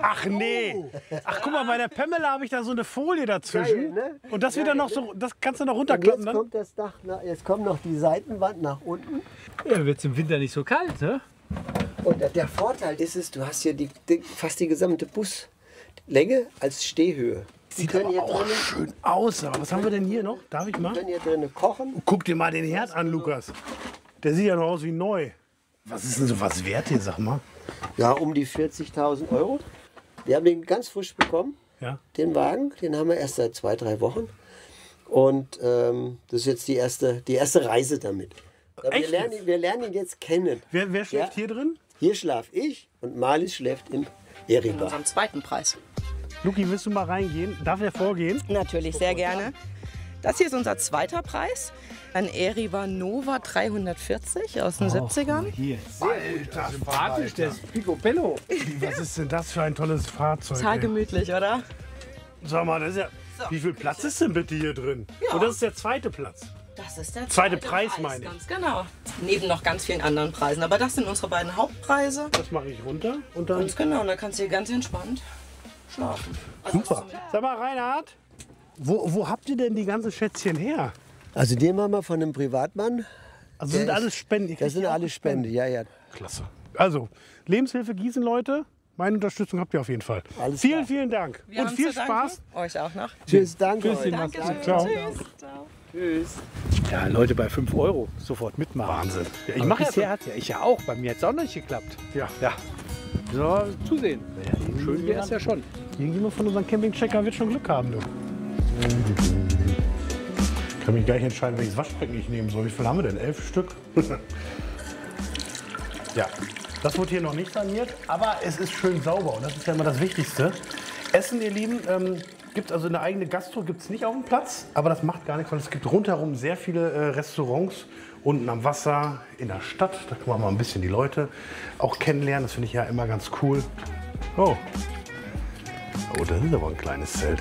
Ach nee. Ach guck mal, bei der Pamela habe ich da so eine Folie dazwischen. Geil, ne? Und das wieder Geil, noch so, das kannst du noch Und runterklappen jetzt dann? kommt das Dach, jetzt kommt noch die Seitenwand nach unten. Ja, wird es im Winter nicht so kalt, ne? Und der Vorteil ist, du hast hier fast die gesamte Buslänge als Stehhöhe. Sieht aber auch schön aus. Aber was haben wir denn hier noch? Darf ich mal? Wir können hier drinnen kochen. Guck dir mal den Herd an, Lukas. Der sieht ja noch aus wie neu. Was ist denn so was wert hier, sag mal? Ja, um die 40.000 Euro. Wir haben den ganz frisch bekommen, Ja. den Wagen. Den haben wir erst seit 2-3 Wochen. Und das ist jetzt die erste Reise damit. Echt Wir lernen ihn jetzt kennen. Wer schläft hier drin? Hier schlaf ich und Marlies schläft in Eriba. Unserem zweiten Preis. Luki, willst du mal reingehen? Darf er vorgehen? Natürlich, sehr gerne. Das hier ist unser zweiter Preis. Ein Eriva Nova 340 aus den 70ern. Hier. Alter, Sympathisch, der ist picobello. was ist denn das für ein tolles Fahrzeug? Total ey? gemütlich, oder? Sag mal, das ist ja... Wie viel Platz ist denn bitte hier drin? Ja. Und das ist der zweite Platz. Das ist der Zweite Preis, meine ich. Ganz genau. Neben noch ganz vielen anderen Preisen. Aber das sind unsere beiden Hauptpreise. Das mache ich runter und dann... Ganz genau, und da kannst du hier ganz entspannt schlafen. Also Super. Sag mal, Reinhard, wo habt ihr denn die ganzen Schätzchen her? Also den haben wir von einem Privatmann. Also Der sind ist- alles Spenden? Ihr Das kriegt sind ja auch alle Spende, ja, ja. Klasse. Also, Lebenshilfe Gießen, Leute. Meine Unterstützung habt ihr auf jeden Fall. Alles vielen, klar. vielen Dank. Wir und haben viel zu danken. Spaß. Euch auch noch. Tschüss, danke euch. Danke. Ciao. Tschüss. Ja, Leute, bei 5 Euro sofort mitmachen. Wahnsinn. Ja, ich Aber mache bisher ja... hat ich ja auch. Bei mir hat es auch noch nicht geklappt. Ja. Ja. So, zusehen. Schön wäre es ja schon. Irgendjemand von unseren Campingchecker wird schon Glück haben, du. Ich kann mich gleich entscheiden, welches Waschbecken ich nehmen soll. Wie viel haben wir denn? 11 Stück? Ja, das wird hier noch nicht saniert, aber es ist schön sauber und das ist ja immer das Wichtigste. Essen, ihr Lieben, gibt also eine eigene Gastro, gibt es nicht auf dem Platz, aber das macht gar nichts, weil es gibt rundherum sehr viele Restaurants, unten am Wasser, in der Stadt. Da kann man mal ein bisschen die Leute auch kennenlernen, das finde ich ja immer ganz cool. Oh, das ist aber ein kleines Zelt.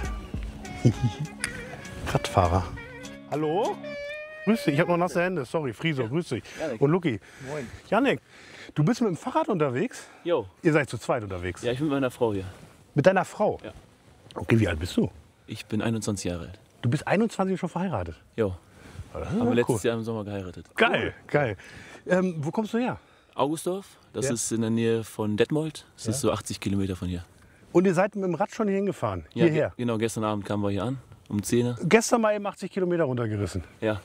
Radfahrer. Hallo? Grüß dich, ich habe noch nasse Hände. Sorry, Friso, grüß dich. Und Luki. Moin. Janik, du bist mit dem Fahrrad unterwegs? Jo, Ihr seid zu zweit unterwegs. ja, ich bin mit meiner Frau hier. Mit deiner Frau? Ja. Okay, wie alt bist du? Ich bin 21 Jahre alt. Du bist 21 schon verheiratet. Jo, Das ist haben aber wir letztes cool. Jahr im Sommer geheiratet. Geil, geil. Wo kommst du her? Augustdorf, das Ja. ist in der Nähe von Detmold. Das ist so 80 Kilometer von hier. Und ihr seid mit dem Rad schon hier hingefahren? Ja, Hierher? genau, gestern Abend kamen wir hier an, um 10 Uhr. Gestern mal eben 80 Kilometer runtergerissen. Ja,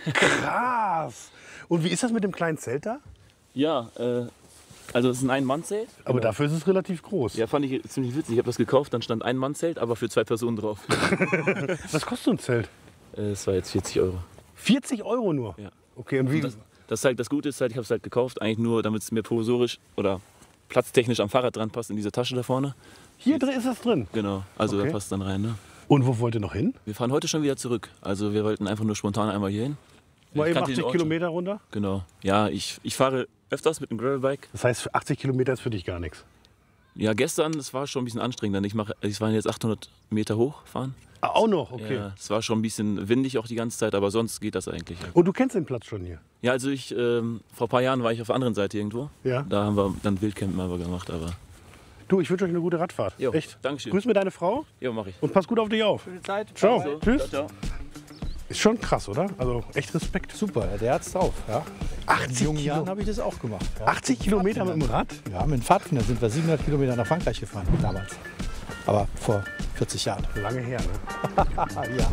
Krass. Und wie ist das mit dem kleinen Zelt da? ja also es ist ein Ein-Mann-Zelt. Aber dafür ist es relativ groß. Ja, fand ich ziemlich witzig. Ich habe das gekauft, dann stand ein Mann-Zelt, aber für 2 Personen drauf. Was kostet so ein Zelt? Es war jetzt 40 Euro. 40 Euro nur? Ja. Okay, und wie? Das ist halt das Gute ist halt, ich habe es halt gekauft, eigentlich nur, damit es mir provisorisch oder platztechnisch am Fahrrad dran passt in dieser Tasche da vorne. Hier drin ist das drin. Genau, also Okay. da passt dann rein. Ne? Und wo wollt ihr noch hin? Wir fahren heute schon wieder zurück. Also wir wollten einfach nur spontan einmal hier hin. Mal Ich eben kannte den 80 Ort Kilometer runter? schon. Genau. Ja, ich fahre öfters mit dem Gravelbike. Das heißt, 80 Kilometer ist für dich gar nichts. Ja, gestern, das war schon ein bisschen anstrengend. Denn ich war jetzt 800 Meter hochfahren. Ah, auch noch, okay. Ja, es war schon ein bisschen windig auch die ganze Zeit, aber sonst geht das eigentlich. Und du kennst den Platz schon hier? Ja, also vor ein paar Jahren war ich auf der anderen Seite irgendwo. Ja. Da haben wir dann Wildcampen mal gemacht, aber Du, ich wünsche euch eine gute Radfahrt. Jo, Echt? Dankeschön. Grüß mir deine Frau ja, mach ich. und pass gut auf dich auf. Schöne Zeit. Ciao. So, Tschüss. ciao, ciao. Ist schon krass, oder? Also echt Respekt. Super, der hat's drauf. Ja. 80 In jungen Jahren Kilo. habe ich das auch gemacht. Ja. 80 Kilometer mit dem Rad? Ja, mit dem Pfadfinder sind wir 700 Kilometer nach Frankreich gefahren damals. Aber vor 40 Jahren. Lange her, ne? Ja,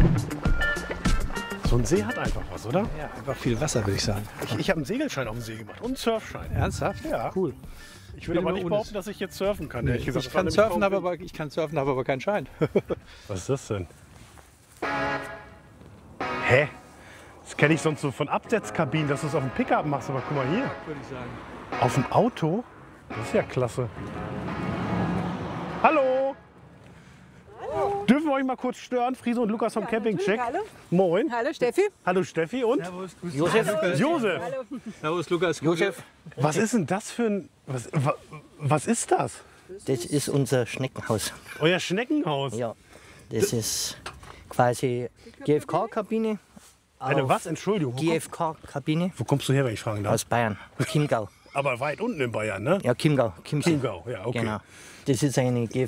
So ein See hat einfach was, oder? ja, einfach viel Wasser, würde ich sagen. Ich habe einen Segelschein auf dem See gemacht und einen Surfschein. Ernsthaft? Ja. Cool. Ich will bin aber immer nicht ohne- behaupten, dass ich jetzt surfen kann. ehrlich gesagt. Ich Das war kann, nämlich surfen, kaum- habe aber keinen Schein. Was ist das denn? Hä? Das kenne ich sonst so von Absetzkabinen, dass du es auf dem Pickup machst. Aber guck mal hier. Würde ich sagen. Auf dem Auto? Das ist ja klasse. Hallo! Dürfen wir euch mal kurz stören? Friso und Lukas vom Campingcheck. Hallo. Moin. Hallo Steffi. Hallo Steffi und Josef. Josef. Servus Lukas. Josef. Was ist denn das für ein... Was ist das? Das ist unser Schneckenhaus. Euer Schneckenhaus. Ja, das ist quasi GFK-Kabine. Eine was? Entschuldigung. GFK-Kabine Wo kommst du her, wenn ich fragen darf? aus Bayern, Chiemgau. Aber weit unten in Bayern, ne? Ja, Chiemgau. Chiemgau, ja, okay. Genau. Das ist eine